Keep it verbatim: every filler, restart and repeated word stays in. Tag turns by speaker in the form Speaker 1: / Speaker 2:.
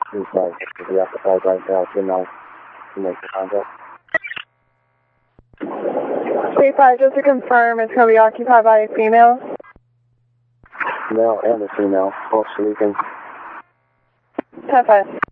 Speaker 1: Three five will be occupied right now. Two nine to make the contact.
Speaker 2: Three five, just to confirm, it's going to be occupied by a female.
Speaker 1: Male and a female, both sleeping.
Speaker 2: Ten five.